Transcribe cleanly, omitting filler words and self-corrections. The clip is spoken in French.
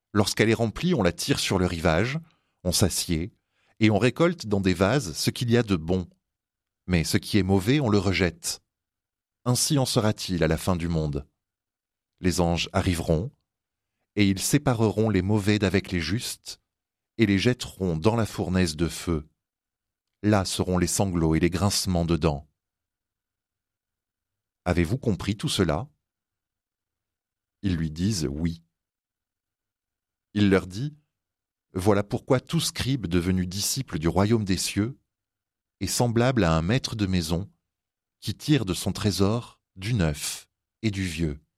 Lorsqu'elle est remplie, on la tire sur le rivage, on s'assied, et on récolte dans des vases ce qu'il y a de bon. Mais ce qui est mauvais, on le rejette. Ainsi en sera-t-il à la fin du monde. Les anges arriveront, et ils sépareront les mauvais d'avec les justes, et les jetteront dans la fournaise de feu. Là seront les sanglots et les grincements de dents. Avez-vous compris tout cela ? Ils lui disent oui. Il leur dit : Voilà pourquoi tout scribe devenu disciple du royaume des cieux est semblable à un maître de maison qui tire de son trésor du neuf et du vieux.